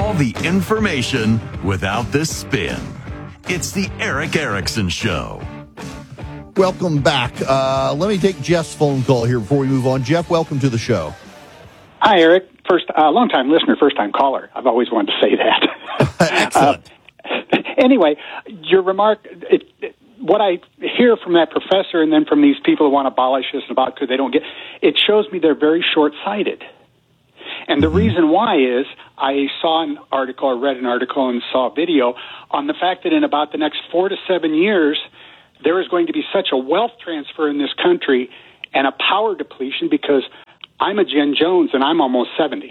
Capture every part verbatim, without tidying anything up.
All the information without the spin. It's the Erick Erickson Show. Welcome back. Uh, let me take Jeff's phone call here before we move on. Jeff, welcome to the show. Hi, Eric. First, uh, long-time listener, first-time caller. I've always wanted to say that. Excellent. Uh, anyway, your remark, it, it, what I hear from that professor and then from these people who want to abolish this and about because they don't get, it shows me they're very short-sighted. And the mm-hmm. reason why is I saw an article, or read an article and saw a video on the fact that in about the next four to seven years, there is going to be such a wealth transfer in this country and a power depletion because I'm a Jen Jones and I'm almost seventy.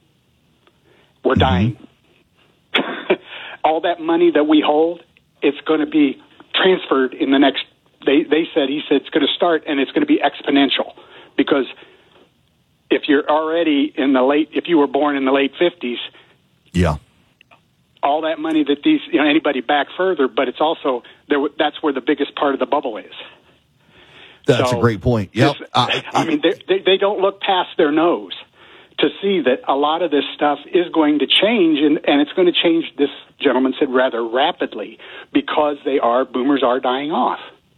We're dying. Mm-hmm. All that money that we hold, it's going to be transferred in the next, they, they said, he said it's going to start and it's going to be exponential because if you're already in the late, if you were born in the late fifties, yeah, all that money that these, you know, anybody back further, but it's also, there. That's where the biggest part of the bubble is. That's so, a great point. Yep. This, uh, I mean, they, they, they don't look past their nose to see that a lot of this stuff is going to change, and, and it's going to change, this gentleman said, rather rapidly because they are, boomers are dying off.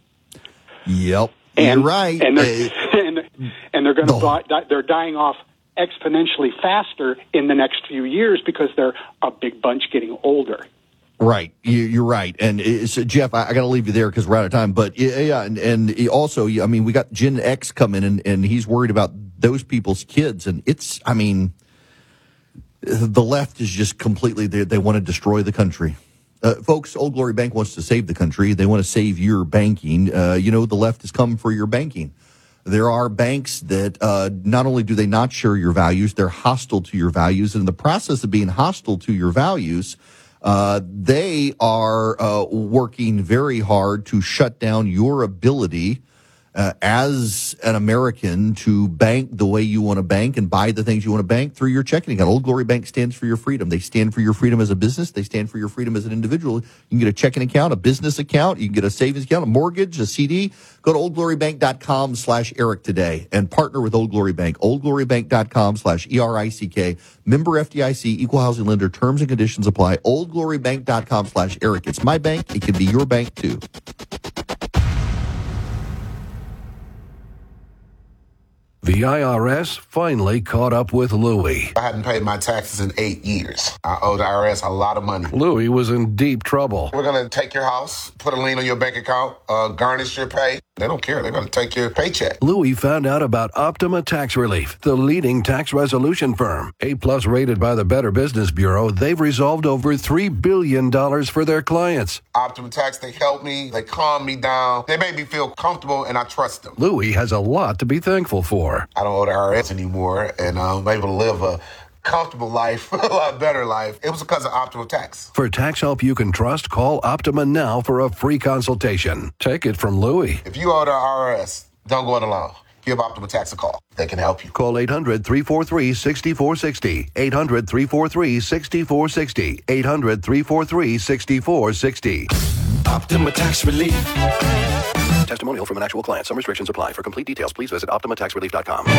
Yep. And, You're right. And they're, uh, and, and they're going to no. die, they're dying off exponentially faster in the next few years because they're a big bunch getting older. Right, you're right, and it's, Jeff, I, I got to leave you there because we're out of time. But yeah, and, and also, I mean, we got Gen X coming, and and he's worried about those people's kids, and it's, I mean, the left is just completely they, they want to destroy the country. Uh, folks, Old Glory Bank wants to save the country. They want to save your banking. Uh, you know, the left has come for your banking. There are banks that uh, not only do they not share your values, they're hostile to your values. And in the process of being hostile to your values, uh, they are uh, working very hard to shut down your ability Uh, as an American to bank the way you want to bank and buy the things you want to bank through your checking account. Old Glory Bank stands for your freedom. They stand for your freedom as a business. They stand for your freedom as an individual. You can get a checking account, a business account. You can get a savings account, a mortgage, a C D. Go to oldglorybank.com slash Eric today and partner with Old Glory Bank. oldglorybank.com slash E R I C K. Member F D I C, equal housing lender. Terms and conditions apply. oldglorybank.com slash Eric. It's my bank. It can be your bank too. The I R S finally caught up with Louie. I hadn't paid my taxes in eight years. I owe the I R S a lot of money. Louie was in deep trouble. We're going to take your house, put a lien on your bank account, uh, garnish your pay. They don't care. They're going to take your paycheck. Louie found out about Optima Tax Relief, the leading tax resolution firm. A-plus rated by the Better Business Bureau, they've resolved over three billion dollars for their clients. Optima Tax, they help me. They calm me down. They make me feel comfortable, and I trust them. Louie has a lot to be thankful for. I don't owe the I R S anymore, and I'm able to live a comfortable life, a lot better life. It was because of Optima Tax. For tax help you can trust, call Optima now for a free consultation. Take it from Louie. If you owe the I R S, don't go it alone. Give Optima Tax a call. They can help you. Call eight hundred, three four three, six four six zero. eight hundred, three four three, six four six zero. eight hundred, three four three, six four six zero. Optima Tax Relief. Testimonial from an actual client. Some restrictions apply. For complete details, please visit optima tax relief dot com.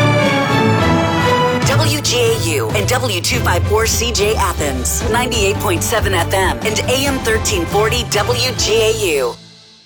W G A U and W two fifty-four C J Athens, ninety-eight point seven F M and A M thirteen forty W G A U.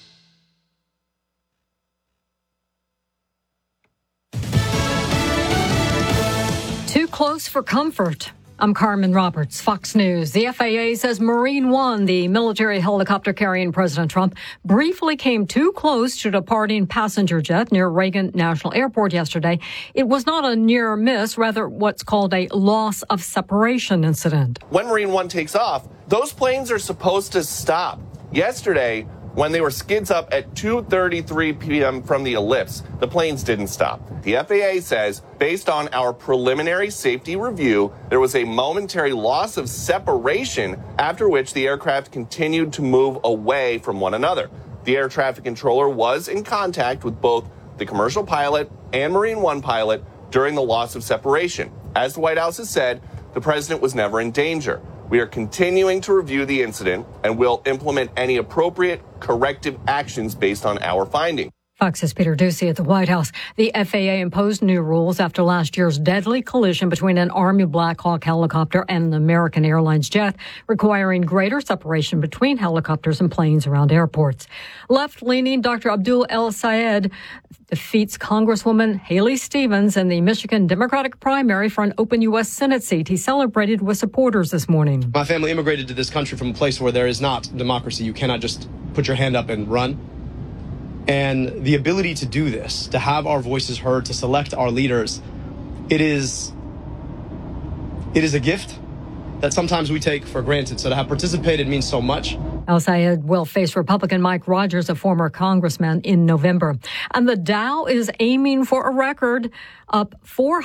Too close for comfort. I'm Carmen Roberts, Fox News. The F A A says Marine One, the military helicopter carrying President Trump, briefly came too close to a departing passenger jet near Reagan National Airport yesterday. It was not a near miss, rather what's called a loss of separation incident. When Marine One takes off, those planes are supposed to stop. Yesterday, when they were skids up at two thirty-three p.m. from the ellipse, the planes didn't stop. The F A A says, based on our preliminary safety review, there was a momentary loss of separation, after which the aircraft continued to move away from one another. The air traffic controller was in contact with both the commercial pilot and Marine One pilot during the loss of separation. As the White House has said, the president was never in danger. We are continuing to review the incident and will implement any appropriate corrective actions based on our finding. Fox's Peter Doocy at the White House. The F A A imposed new rules after last year's deadly collision between an Army Black Hawk helicopter and an American Airlines jet, requiring greater separation between helicopters and planes around airports. Left-leaning Doctor Abdul El Sayed defeats Congresswoman Haley Stevens in the Michigan Democratic primary for an open U S Senate seat. He celebrated with supporters this morning. My family immigrated to this country from a place where there is not democracy. You cannot just put your hand up and run. And the ability to do this, to have our voices heard, to select our leaders, it is, it is a gift that sometimes we take for granted. So to have participated means so much. El Sayed will face Republican Mike Rogers, a former congressman, in November. And the Dow is aiming for a record, up four